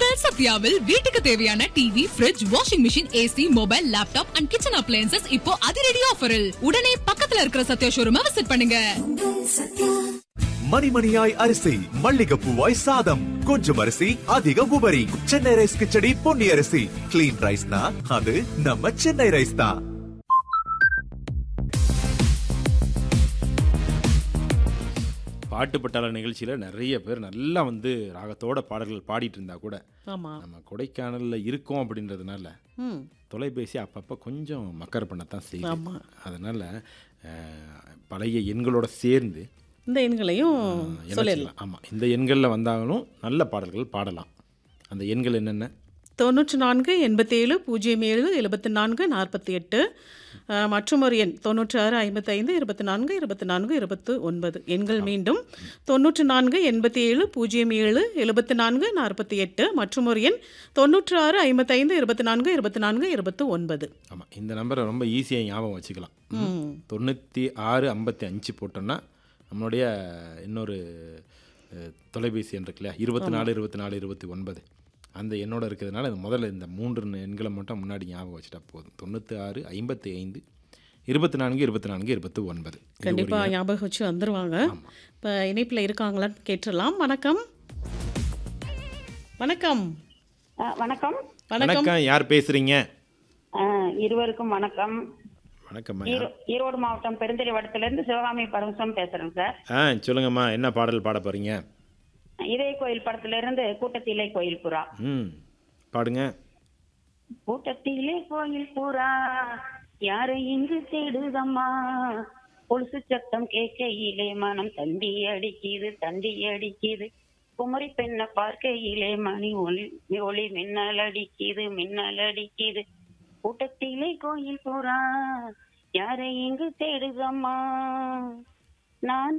உங்கள் சத்யாவில் வீட்டுக்கு தேவையான TV, fridge, washing machine, AC, mobile, laptop and kitchen appliances இப்போ அதிரடி ஆஃபரில். உடனே பக்கத்துல இருக்கிற சத்யா ஷோரூமை விசிட் பண்ணுங்க. மணிமணியாய் அரிசி, மல்லிகைப்பூவாய் சாதம், கொஞ்சம் அரிசி அதிக உபரி. சென்னை ரைஸ் கிச்சடி பொன்னி அரிசி. கிளீன் ரைஸ்னா அது நம்ம சென்னை ரைஸ் தான். பாட்டு பட்டாள நிகழ்ச்சியில் நிறைய பேர் நல்லா ராகத்தோட பாடல்கள் பாடிட்டு இருந்தா கூட நம்ம கொடைக்கானலில் இருக்கோம் அப்படின்றதுனால தொலைபேசி அப்பப்போ கொஞ்சம் மக்கர் பண்ணத்தான் செய்யும். அதனால் பழைய எண்களோட சேர்ந்து இந்த எண்களையும் சொல்லலாம். ஆமாம், இந்த எண்களில் வந்தாலும் நல்ல பாடல்கள் பாடலாம். அந்த எண்கள் என்னென்ன? 94 87 07 74 48 மற்றும் ஒரு எண் 96 55 24 24 29 எண்கள். மீண்டும் 94 87 07 74 48 மற்றும் ஒரு எண் 96 55 24 24 29. ஆமாம், இந்த நம்பரை ரொம்ப ஈஸியாக ஞாபகம் வச்சுக்கலாம். 96 55 போட்டோன்னா நம்மளுடைய இன்னொரு தொலைபேசி எண் இருக்கு இல்லையா, 24 24 29, அந்த எண்ணோட இருக்கிறதுனால முதல்ல இந்த 3 எண்களை மட்டும் முன்னாடி ஞாபகம் வச்சுட்டா போதும். 96 55 24 24 29. கண்டிப்பாக ஞாபகம் வச்சு வந்துடுவாங்க. இப்போ இணைப்பில் இருக்காங்களான்னு கேட்டுடலாம். வணக்கம். வணக்கம். வணக்கம். வணக்கம், யார் பேசுறீங்க? இருவருக்கும் வணக்கம். வணக்கம். ஈரோடு மாவட்டம் பெருந்தெளி வட்டத்திலிருந்து சிவகாமி பரமசிவம் பேசுறேன் சார். சொல்லுங்கம்மா, என்ன பாடல் பாட போறீங்க? இதய கோயில் படத்திலிருந்து கூட்டத்திலே கோயில் புறா. பாடுங்க. கூட்டத்திலே கோயில் புறா யாரை இங்கு தேடுதம்மா, கொலுசு சத்தம் கேட்கையிலே மனம் தண்டி அடிக்குது, குமரி பெண்ண பார்க்கையிலே மணி ஒளி மின்னல் அடிக்குது. கூட்டத்திலே கோயில் புறா யாரை இங்கு தேடுதம்மா, நான்